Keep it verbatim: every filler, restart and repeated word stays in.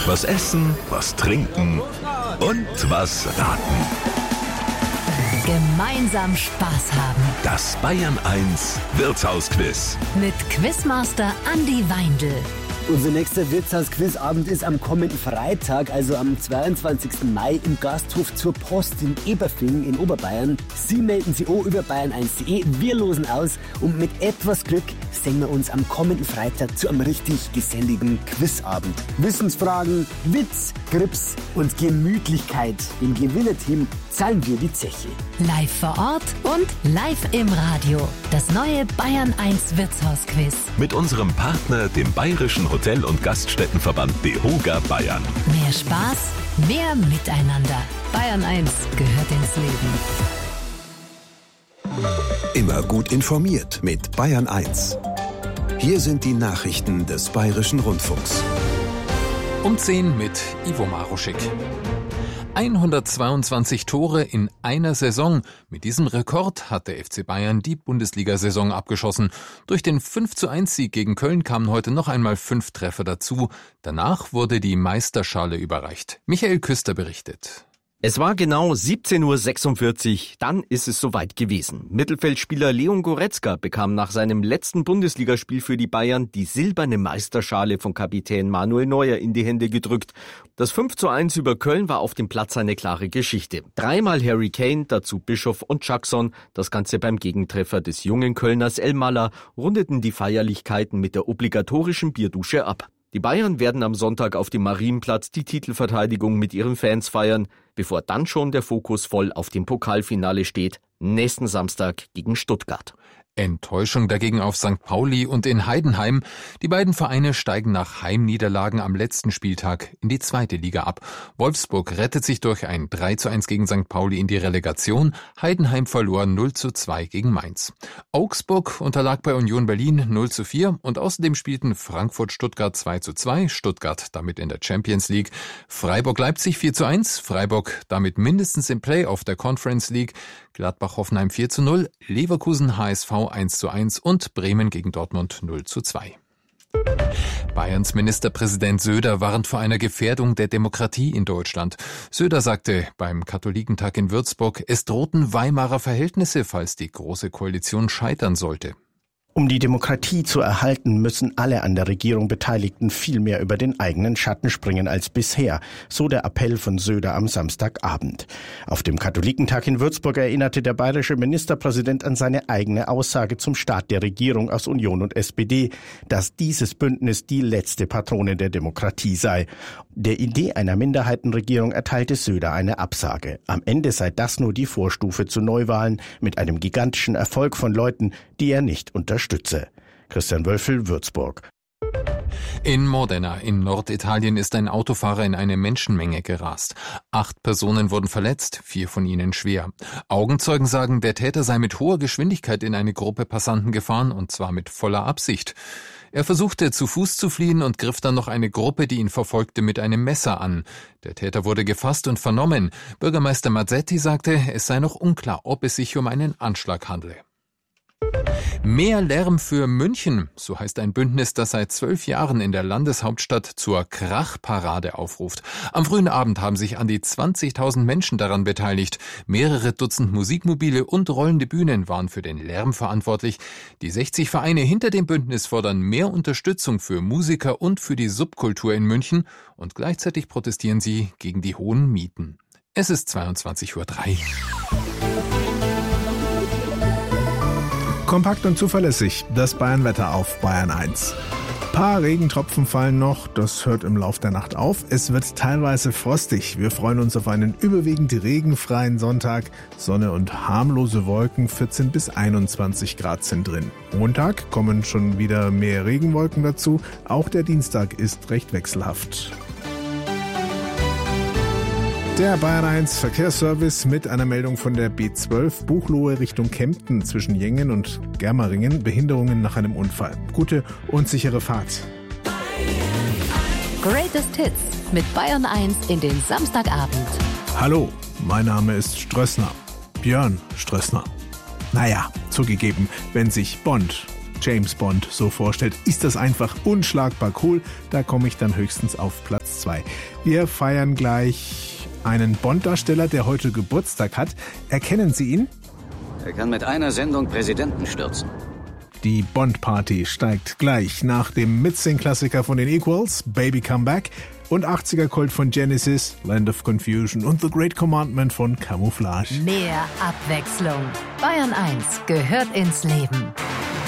Was essen, was trinken und was raten. Gemeinsam Spaß haben. Das Bayern eins Wirtshausquiz. Mit Quizmaster Andi Weindl. Unser nächster Wirtshaus-Quizabend ist am kommenden Freitag, also am zweiundzwanzigsten Mai im Gasthof zur Post in Eberfing in Oberbayern. Sie melden sich auch über bayern eins punkt de, wir losen aus und mit etwas Glück sehen wir uns am kommenden Freitag zu einem richtig geselligen Quizabend. Wissensfragen, Witz, Grips und Gemütlichkeit. Dem Gewinnerteam zahlen wir die Zeche. Live vor Ort und live im Radio. Das neue Bayern eins Wirtshausquiz. Mit unserem Partner, dem Bayerischen Hotel- und Gaststättenverband DEHOGA Bayern. Mehr Spaß, mehr Miteinander. Bayern eins gehört ins Leben. Immer gut informiert mit Bayern eins. Hier sind die Nachrichten des Bayerischen Rundfunks. Um zehn mit Ivo Maruschik. hundertzweiundzwanzig Tore in einer Saison. Mit diesem Rekord hat der F C Bayern die Bundesliga-Saison abgeschossen. Durch den fünf zu eins Sieg gegen Köln kamen heute noch einmal fünf Treffer dazu. Danach wurde die Meisterschale überreicht. Michael Küster berichtet. Es war genau siebzehn Uhr sechsundvierzig, dann ist es soweit gewesen. Mittelfeldspieler Leon Goretzka bekam nach seinem letzten Bundesligaspiel für die Bayern die silberne Meisterschale von Kapitän Manuel Neuer in die Hände gedrückt. Das fünf zu eins über Köln war auf dem Platz eine klare Geschichte. Dreimal Harry Kane, dazu Bischof und Jackson, das Ganze beim Gegentreffer des jungen Kölners Elmalah, rundeten die Feierlichkeiten mit der obligatorischen Bierdusche ab. Die Bayern werden am Sonntag auf dem Marienplatz die Titelverteidigung mit ihren Fans feiern, bevor dann schon der Fokus voll auf dem Pokalfinale steht, nächsten Samstag gegen Stuttgart. Enttäuschung dagegen auf Sankt Pauli und in Heidenheim. Die beiden Vereine steigen nach Heimniederlagen am letzten Spieltag in die zweite Liga ab. Wolfsburg rettet sich durch ein drei zu eins gegen Sankt Pauli in die Relegation. Heidenheim verlor null zu zwei gegen Mainz. Augsburg unterlag bei Union Berlin null zu vier und außerdem spielten Frankfurt-Stuttgart zwei zu zwei, Stuttgart damit in der Champions League. Freiburg-Leipzig vier zu eins, Freiburg damit mindestens im Playoff der Conference League. Gladbach-Hoffenheim vier zu null, Leverkusen-H S V eins zu eins und Bremen gegen Dortmund null zu zwei. Bayerns Ministerpräsident Söder warnt vor einer Gefährdung der Demokratie in Deutschland. Söder sagte beim Katholikentag in Würzburg, es drohten Weimarer Verhältnisse, falls die Große Koalition scheitern sollte. Um die Demokratie zu erhalten, müssen alle an der Regierung Beteiligten viel mehr über den eigenen Schatten springen als bisher, so der Appell von Söder am Samstagabend. Auf dem Katholikentag in Würzburg erinnerte der bayerische Ministerpräsident an seine eigene Aussage zum Start der Regierung aus Union und S P D, dass dieses Bündnis die letzte Patrone der Demokratie sei. Der Idee einer Minderheitenregierung erteilte Söder eine Absage. Am Ende sei das nur die Vorstufe zu Neuwahlen mit einem gigantischen Erfolg von Leuten, die er nicht unterstützt. Stütze. Christian Wölfel, Würzburg. In Modena in Norditalien ist ein Autofahrer in eine Menschenmenge gerast. Acht Personen wurden verletzt, vier von ihnen schwer. Augenzeugen sagen, der Täter sei mit hoher Geschwindigkeit in eine Gruppe Passanten gefahren, und zwar mit voller Absicht. Er versuchte zu Fuß zu fliehen und griff dann noch eine Gruppe, die ihn verfolgte, mit einem Messer an. Der Täter wurde gefasst und vernommen. Bürgermeister Mazzetti sagte, es sei noch unklar, ob es sich um einen Anschlag handle. Mehr Lärm für München, so heißt ein Bündnis, das seit zwölf Jahren in der Landeshauptstadt zur Krachparade aufruft. Am frühen Abend haben sich an die zwanzigtausend Menschen daran beteiligt. Mehrere Dutzend Musikmobile und rollende Bühnen waren für den Lärm verantwortlich. Die sechzig Vereine hinter dem Bündnis fordern mehr Unterstützung für Musiker und für die Subkultur in München und gleichzeitig protestieren sie gegen die hohen Mieten. Es ist zweiundzwanzig Uhr drei. Kompakt und zuverlässig, das Bayernwetter auf Bayern eins. Paar Regentropfen fallen noch, das hört im Lauf der Nacht auf. Es wird teilweise frostig. Wir freuen uns auf einen überwiegend regenfreien Sonntag. Sonne und harmlose Wolken, vierzehn bis einundzwanzig Grad sind drin. Montag kommen schon wieder mehr Regenwolken dazu. Auch der Dienstag ist recht wechselhaft. Der Bayern eins Verkehrsservice mit einer Meldung von der B zwölf Buchloe Richtung Kempten zwischen Jengen und Germeringen. Behinderungen nach einem Unfall. Gute und sichere Fahrt. Greatest Hits mit Bayern eins in den Samstagabend. Hallo, mein Name ist Strössner. Björn Strössner. Naja, zugegeben, wenn sich Bond, James Bond, so vorstellt, ist das einfach unschlagbar cool. Da komme ich dann höchstens auf Platz zwei. Wir feiern gleich einen Bond-Darsteller, der heute Geburtstag hat. Erkennen Sie ihn? Er kann mit einer Sendung Präsidenten stürzen. Die Bond-Party steigt gleich nach dem Mitsing-Klassiker von den Equals, Baby Come Back, und achtziger-Kult von Genesis, Land of Confusion, und The Great Commandment von Camouflage. Mehr Abwechslung. Bayern eins gehört ins Leben.